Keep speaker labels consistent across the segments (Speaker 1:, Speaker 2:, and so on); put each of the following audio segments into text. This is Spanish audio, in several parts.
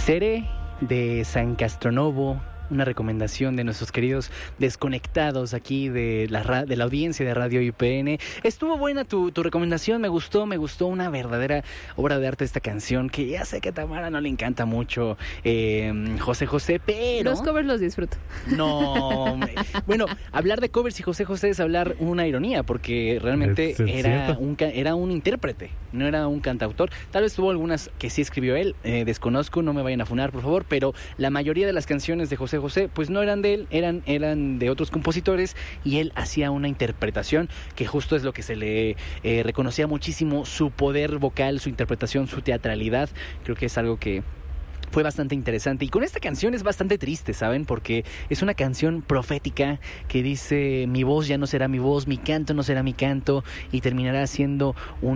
Speaker 1: Seré de San Castronovo, una recomendación de nuestros queridos desconectados aquí de la audiencia de Radio IPN. Estuvo buena tu recomendación, me gustó una verdadera obra de arte esta canción, que ya sé que a Tamara no le encanta mucho José José, pero...
Speaker 2: Los covers los disfruto.
Speaker 1: No, bueno, hablar de covers y José José es hablar una ironía, porque realmente era un intérprete, no era un cantautor. Tal vez tuvo algunas que sí escribió él, desconozco, no me vayan a funar, por favor, pero la mayoría de las canciones de José José, pues no eran de él, eran de otros compositores, y él hacía una interpretación que justo es lo que se le reconocía muchísimo, su poder vocal, su interpretación, su teatralidad. Creo que es algo que fue bastante interesante. Y con esta canción es bastante triste, ¿saben? Porque es una canción profética que dice: mi voz ya no será mi voz, mi canto no será mi canto, y terminará siendo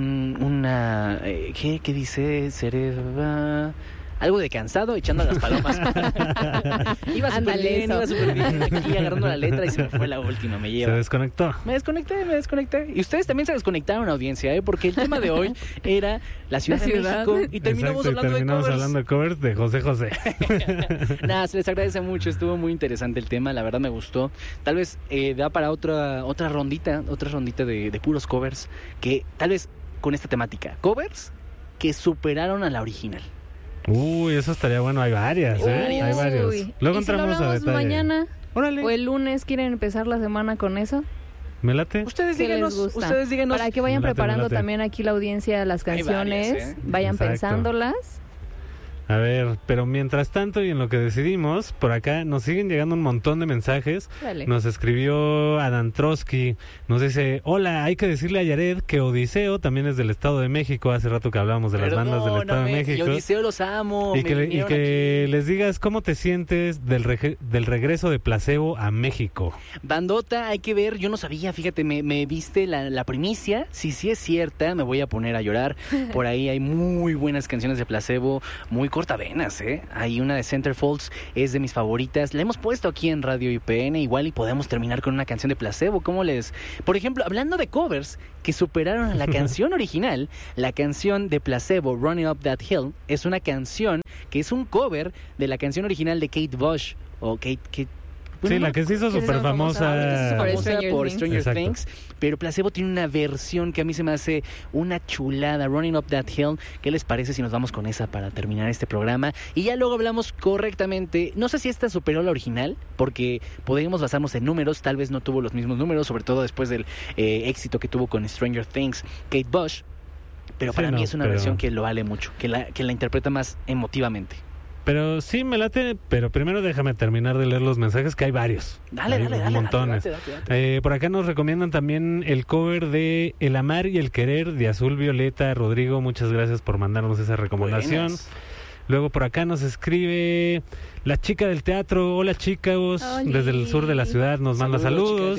Speaker 1: una... ¿Qué dice? Seré... algo de cansado, echando las palomas. Iba súper bien, aquí agarrando la letra y se me fue la última, me lleva.
Speaker 3: Se desconectó.
Speaker 1: Me desconecté. Y ustedes también se desconectaron, audiencia, porque el tema de hoy era la Ciudad de México, y terminamos
Speaker 3: hablando de covers de José José.
Speaker 1: Nada, se les agradece mucho, estuvo muy interesante el tema, la verdad me gustó. Tal vez da para otra rondita de puros covers, que tal vez con esta temática, covers que superaron a la original.
Speaker 3: Uy, eso estaría bueno, hay varias, hay varios. Luego entramos a detalle.
Speaker 2: Mañana.
Speaker 3: Órale.
Speaker 2: O el lunes, ¿quieren empezar la semana con eso?
Speaker 3: Me late.
Speaker 1: Ustedes díganos.
Speaker 2: Para que vayan preparando también aquí la audiencia las canciones,
Speaker 1: varias,
Speaker 2: vayan pensándolas.
Speaker 3: A ver, pero mientras tanto y en lo que decidimos, por acá nos siguen llegando un montón de mensajes.
Speaker 2: Dale.
Speaker 3: Nos escribió Adán Trotsky, nos dice: hola, hay que decirle a Yared que Odiseo también es del Estado de México. Hace rato que hablamos de las bandas del Estado de México.
Speaker 1: Y Odiseo los amo.
Speaker 3: Y que les digas cómo te sientes del regreso de Placebo a México.
Speaker 1: Bandota, hay que ver, yo no sabía, fíjate, me viste la primicia. Si sí es cierta, me voy a poner a llorar. Por ahí hay muy buenas canciones de Placebo, muy cortavenas, Hay una de Centerfolds, es de mis favoritas. La hemos puesto aquí en Radio IPN, igual y podemos terminar con una canción de Placebo. Por ejemplo, hablando de covers que superaron a la canción original, la canción de Placebo, Running Up That Hill, es una canción que es un cover de la canción original de Kate Bush, o Kate
Speaker 3: sí, la que se hizo súper famosa
Speaker 1: por Stranger Things, pero Placebo tiene una versión que a mí se me hace una chulada, Running Up That Hill. ¿Qué les parece si nos vamos con esa para terminar este programa? Y ya luego hablamos correctamente, no sé si esta superó la original, porque podríamos basarnos en números, tal vez no tuvo los mismos números, sobre todo después del éxito que tuvo con Stranger Things, Kate Bush, pero para mí es una versión que lo vale mucho, que la interpreta más emotivamente.
Speaker 3: Pero sí, me late, pero primero déjame terminar de leer los mensajes, que hay varios.
Speaker 1: Dale,
Speaker 3: montones.
Speaker 1: Date.
Speaker 3: Por acá nos recomiendan también el cover de El Amar y el Querer de Azul Violeta. Rodrigo, muchas gracias por mandarnos esa recomendación.
Speaker 1: Buenas.
Speaker 3: Luego por acá nos escribe La Chica del Teatro. Hola, chicos.
Speaker 2: ¡Oli!
Speaker 3: Desde el sur de la ciudad nos manda saludos.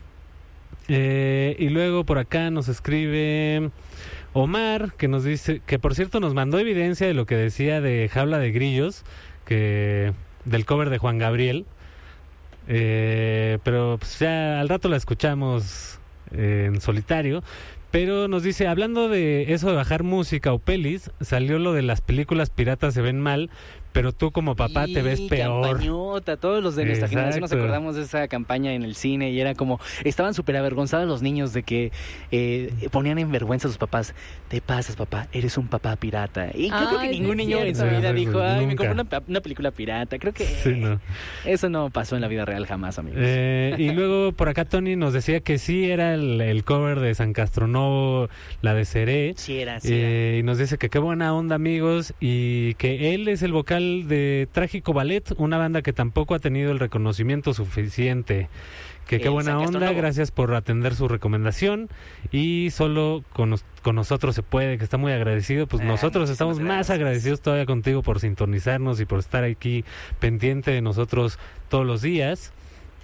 Speaker 3: Y luego por acá nos escribe Omar, que nos dice, que por cierto nos mandó evidencia de lo que decía de Jaula de Grillos, que del cover de Juan Gabriel, pero pues ya al rato la escuchamos en solitario. Pero nos dice, hablando de eso de bajar música o pelis, salió lo de las películas piratas se ven mal, pero tú como papá te ves peor.
Speaker 1: Campañota, todos los de nuestra generación nos acordamos de esa campaña en el cine, y era como, estaban súper avergonzados los niños de que ponían en vergüenza a sus papás. Te pasas, papá, eres un papá pirata. Y creo que ningún niño en su vida dijo, me compré una película pirata. Creo que eso no pasó en la vida real jamás, amigos.
Speaker 3: Y luego por acá Tony nos decía que sí era el cover de San Castronovo, la de Seré.
Speaker 1: Sí era.
Speaker 3: Y nos dice que qué buena onda, amigos, y que él es el vocal de Trágico Ballet, una banda que tampoco ha tenido el reconocimiento suficiente. Que qué buena onda, gracias por atender su recomendación, y solo con nosotros se puede, que está muy agradecido. Pues nosotros estamos más agradecidos todavía contigo por sintonizarnos y por estar aquí pendiente de nosotros todos los días.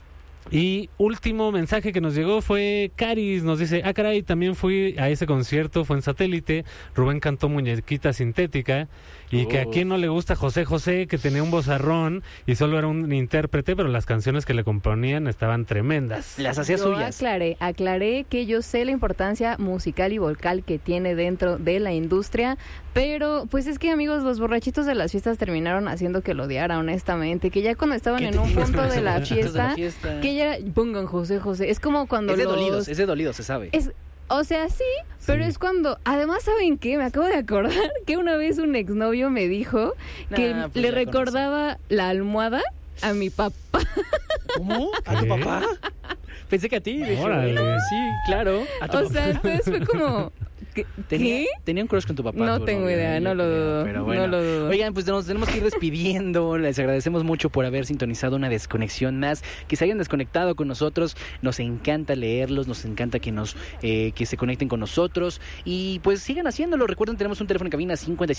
Speaker 3: Y último mensaje que nos llegó fue Caris, nos dice, caray, también fui a ese concierto, fue en Satélite, Rubén cantó Muñequita Sintética, y que a quien no le gusta José José, que tenía un vozarrón y solo era un intérprete, pero las canciones que le componían estaban tremendas.
Speaker 1: Las hacía suyas.
Speaker 2: Aclaré que yo sé la importancia musical y vocal que tiene dentro de la industria, pero pues es que, amigos, los borrachitos de las fiestas terminaron haciendo que lo odiara, honestamente, que ya cuando estaban en un punto de la fiesta, que ya pongan José José, es como cuando
Speaker 1: es de dolidos, se sabe.
Speaker 2: O sea, sí, pero es cuando... Además, ¿saben qué? Me acabo de acordar que una vez un exnovio me dijo que le recordaba la almohada a mi papá.
Speaker 1: ¿Cómo? ¿A tu papá? Pensé que a ti.
Speaker 3: Órale.
Speaker 1: Sí, claro. A tu papá.
Speaker 2: Sea, entonces fue como... ¿Qué?
Speaker 1: Tenía un crush con tu papá.
Speaker 2: No tengo idea, no lo dudo.
Speaker 1: Pero bueno.
Speaker 2: No lo dudo.
Speaker 1: Oigan, pues nos tenemos que ir despidiendo. Les agradecemos mucho por haber sintonizado una desconexión más. Que se hayan desconectado con nosotros. Nos encanta leerlos, nos encanta que se conecten con nosotros. Y pues sigan haciéndolo. Recuerden, tenemos un teléfono en cabina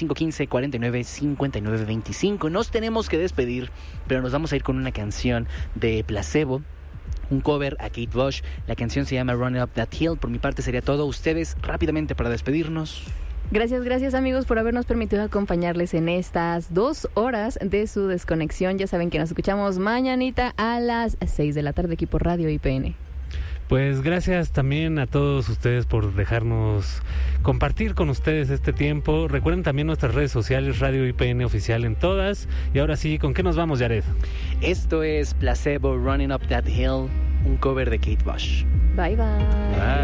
Speaker 1: 5515-49-5925. Nos tenemos que despedir, pero nos vamos a ir con una canción de Placebo. Un cover a Kate Bush. La canción se llama Run Up That Hill. Por mi parte sería todo. Ustedes rápidamente para despedirnos.
Speaker 2: Gracias amigos por habernos permitido acompañarles en estas 2 horas de su desconexión. Ya saben que nos escuchamos mañanita a las 6 de la tarde aquí por Radio IPN.
Speaker 3: Pues gracias también a todos ustedes por dejarnos compartir con ustedes este tiempo. Recuerden también nuestras redes sociales, Radio IPN Oficial en todas. Y ahora sí, ¿con qué nos vamos, Yared?
Speaker 1: Esto es Placebo, Running Up That Hill, un cover de Kate Bush.
Speaker 2: Bye.